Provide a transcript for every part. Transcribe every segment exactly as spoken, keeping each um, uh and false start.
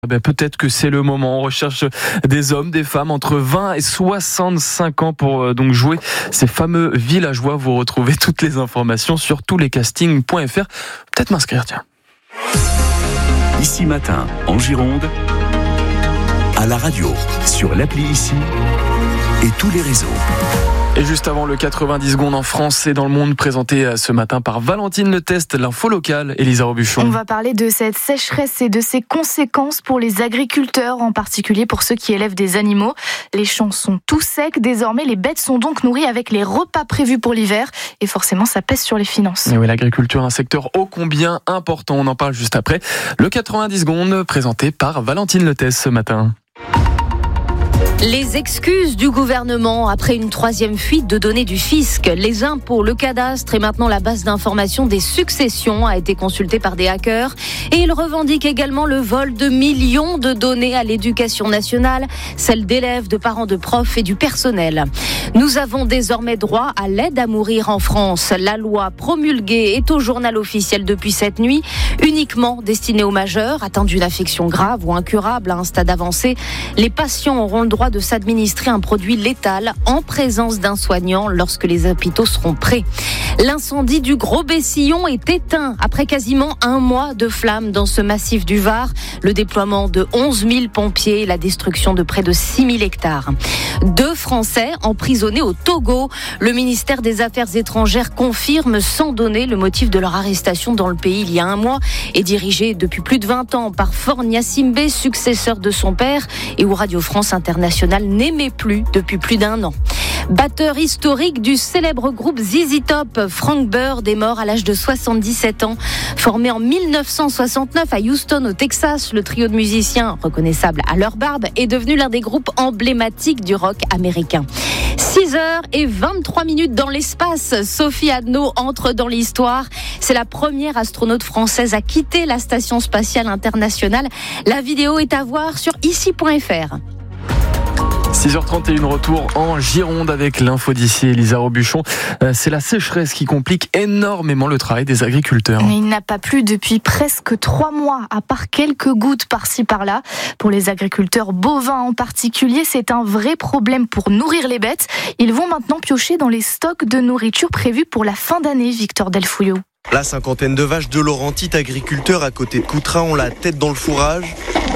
Ben peut-être que c'est le moment. On recherche des hommes, des femmes entre vingt et soixante-cinq ans pour euh, donc jouer ces fameux villageois. Vous retrouvez toutes les informations sur tous les castings point f r. Peut-être m'inscrire, tiens. Ici Matin, en Gironde, à la radio, sur l'appli Ici et tous les réseaux. Et juste avant le quatre-vingt-dix secondes en France et dans le monde, présenté ce matin par Valentine Le Test, l'info locale, Elisa Robuchon. On va parler de cette sécheresse et de ses conséquences pour les agriculteurs, en particulier pour ceux qui élèvent des animaux. Les champs sont tout secs, désormais les bêtes sont donc nourries avec les repas prévus pour l'hiver et forcément ça pèse sur les finances. Et oui, l'agriculture, un secteur ô combien important, on en parle juste après. Le quatre-vingt-dix secondes, présenté par Valentine Le Test ce matin. Les excuses du gouvernement après une troisième fuite de données du fisc. Les impôts, le cadastre et maintenant la base d'information des successions a été consultée par des hackers. Et il revendique également le vol de millions de données à l'éducation nationale, celles d'élèves, de parents, de profs et du personnel. Nous avons désormais droit à l'aide à mourir en France. La loi promulguée est au journal officiel depuis cette nuit, uniquement destinée aux majeurs atteints d'une affection grave ou incurable à un stade avancé. Les patients auront le droit de s'administrer un produit létal en présence d'un soignant lorsque les hôpitaux seront prêts. L'incendie du Gros Bessillon est éteint après quasiment un mois de flammes dans ce massif du Var. Le déploiement de onze mille pompiers et la destruction de près de six mille hectares. Deux Français emprisonnés au Togo. Le ministère des Affaires étrangères confirme sans donner le motif de leur arrestation dans le pays il y a un mois et dirigé depuis plus de vingt ans par Faure Gnassingbé, successeur de son père et où Radio France Internationale n'aimait plus depuis plus d'un an. Batteur historique du célèbre groupe Z Z Top, Frank Bird est mort à l'âge de soixante-dix-sept ans. Formé en mille neuf cent soixante-neuf à Houston au Texas, le trio de musiciens, reconnaissable à leur barbe, est devenu l'un des groupes emblématiques du rock américain. six heures vingt-trois minutes dans l'espace. Sophie Adno entre dans l'histoire. C'est la première astronaute française à quitter la Station Spatiale Internationale. La vidéo est à voir sur ici point f r. six heures trente et un, retour en Gironde avec l'info d'ici, Elisa Robuchon. Euh, c'est la sécheresse qui complique énormément le travail des agriculteurs. Il n'a pas plu depuis presque trois mois, à part quelques gouttes par-ci par-là. Pour les agriculteurs bovins en particulier, c'est un vrai problème pour nourrir les bêtes. Ils vont maintenant piocher dans les stocks de nourriture prévus pour la fin d'année, Victor Delfouillot. La cinquantaine de vaches de Laurentite, agriculteurs à côté de Coutras, ont la tête dans le fourrage.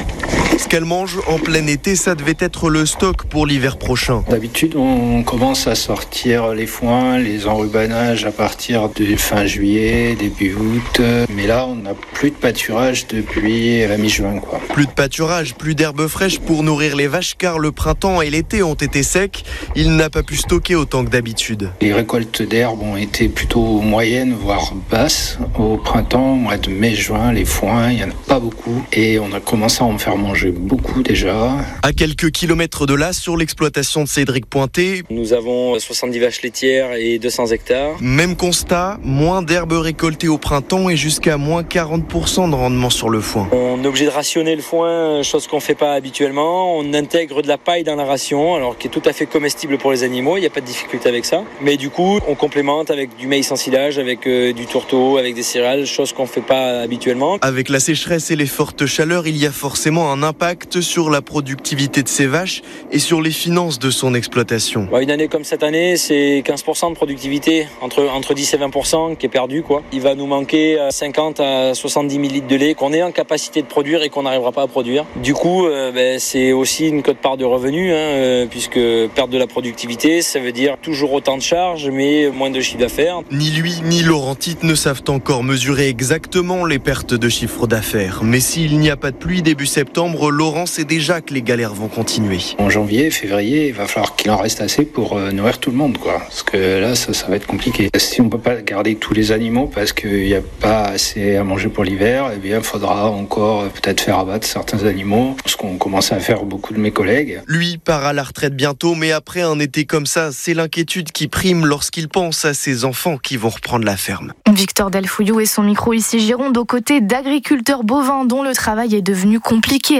Ce qu'elles mangent en plein été, ça devait être le stock pour l'hiver prochain. D'habitude, on commence à sortir les foins, les enrubanages à partir de fin juillet, début août. Mais là, on n'a plus de pâturage depuis la mi-juin, quoi. Plus de pâturage, plus d'herbes fraîches pour nourrir les vaches, car le printemps et l'été ont été secs. Il n'a pas pu stocker autant que d'habitude. Les récoltes d'herbes ont été plutôt moyennes, voire basses. Au printemps, au mois de mai-juin, les foins, il n'y en a pas beaucoup. Et on a commencé à en faire manger beaucoup déjà. À quelques kilomètres de là, sur l'exploitation de Cédric Pointé, nous avons soixante-dix vaches laitières et deux cents hectares. Même constat, moins d'herbes récoltées au printemps et jusqu'à moins quarante pour cent de rendement sur le foin. On est obligé de rationner le foin, chose qu'on ne fait pas habituellement. On intègre de la paille dans la ration, alors qui est tout à fait comestible pour les animaux, il n'y a pas de difficulté avec ça. Mais du coup, on complémente avec du maïs en silage, avec euh, du tourteau, avec des céréales, chose qu'on ne fait pas habituellement. Avec la sécheresse et les fortes chaleurs, il y a forcément un impact sur la productivité de ces vaches et sur les finances de son exploitation. Une année comme cette année, c'est quinze pour cent de productivité, entre, entre dix et vingt pour cent qui est perdu, quoi. Il va nous manquer cinquante à soixante-dix mille litres de lait qu'on est en capacité de produire et qu'on n'arrivera pas à produire. Du coup, euh, ben, c'est aussi une quote-part de revenus, hein, euh, puisque perdre de la productivité, ça veut dire toujours autant de charges, mais moins de chiffre d'affaires. Ni lui, ni Laurentite ne savent encore mesurer exactement les pertes de chiffre d'affaires. Mais s'il n'y a pas de pluie début septembre, Laurent sait déjà que les galères vont continuer. En janvier, février, il va falloir qu'il en reste assez pour euh, nourrir tout le monde, quoi. Parce que là, ça, ça va être compliqué. Si on peut pas garder tous les animaux parce qu'il n'y a pas assez à manger pour l'hiver, eh bien, il faudra encore euh, peut-être faire abattre certains animaux. Ce qu'ont commencé à faire beaucoup de mes collègues. Lui part à la retraite bientôt, mais après un été comme ça, c'est l'inquiétude qui prime lorsqu'il pense à ses enfants qui vont reprendre la ferme. Victor Delfouillot et son micro ici Gironde, aux côtés d'agriculteurs bovins dont le travail est devenu compliqué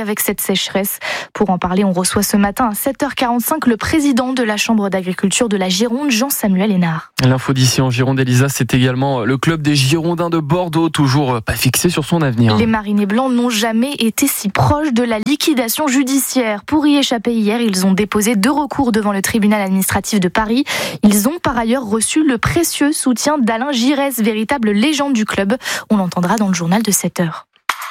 avec cette sécheresse. Pour en parler, on reçoit ce matin à sept heures quarante-cinq le président de la Chambre d'agriculture de la Gironde, Jean-Samuel Hénard. L'info d'ici en Gironde, Elisa, c'est également le club des Girondins de Bordeaux, toujours pas fixé sur son avenir. Les Marinés Blancs n'ont jamais été si proches de la liquidation judiciaire. Pour y échapper hier, ils ont déposé deux recours devant le tribunal administratif de Paris. Ils ont par ailleurs reçu le précieux soutien d'Alain Giresse, véritable légende du club. On l'entendra dans le journal de sept heures.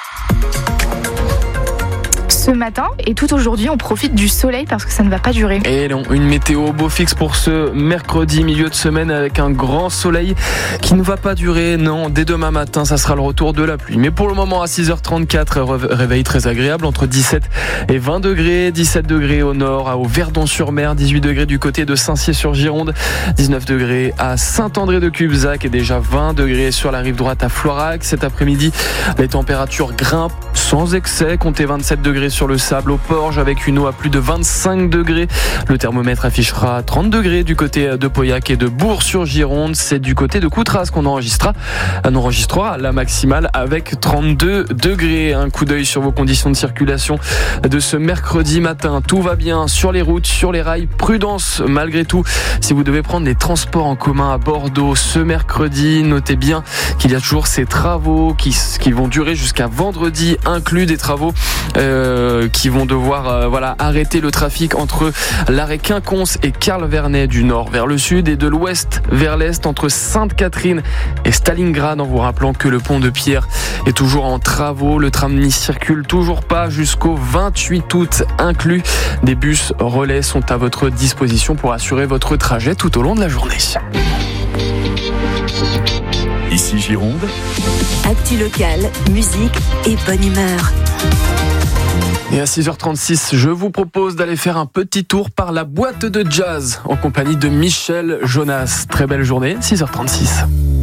Ce matin et tout aujourd'hui, on profite du soleil parce que ça ne va pas durer. Et non, une météo beau fixe pour ce mercredi milieu de semaine avec un grand soleil qui ne va pas durer. Non, dès demain matin, ça sera le retour de la pluie. Mais pour le moment, à six heures trente-quatre, réveil très agréable entre dix-sept et vingt degrés. dix-sept degrés au nord, au Verdon-sur-Mer, dix-huit degrés du côté de Saint-Cier-sur-Gironde, dix-neuf degrés à Saint-André-de-Cubzac et déjà vingt degrés sur la rive droite à Florac. Cet après-midi, les températures grimpent sans excès. Comptez vingt-sept degrés sur le sable au Porge avec une eau à plus de vingt-cinq degrés. Le thermomètre affichera trente degrés du côté de Pauillac et de Bourg-sur-Gironde. C'est du côté de Coutras qu'on enregistrera, on enregistrera la maximale avec trente-deux degrés. Un coup d'œil sur vos conditions de circulation de ce mercredi matin. Tout va bien sur les routes, sur les rails. Prudence malgré tout. Si vous devez prendre les transports en commun à Bordeaux ce mercredi, notez bien qu'il y a toujours ces travaux qui, qui vont durer jusqu'à vendredi, inclus des travaux euh, qui vont devoir euh, voilà, arrêter le trafic entre l'arrêt Quinconce et Karl-Vernet du nord vers le sud et de l'ouest vers l'est entre Sainte-Catherine et Stalingrad, en vous rappelant que le pont de Pierre est toujours en travaux. Le tram n'y circule toujours pas jusqu'au vingt-huit août inclus. Des bus relais sont à votre disposition pour assurer votre trajet tout au long de la journée. Ici Gironde. Actu locale, musique et bonne humeur. Et à six heures trente-six, je vous propose d'aller faire un petit tour par la boîte de jazz en compagnie de Michel Jonas. Très belle journée, six heures trente-six.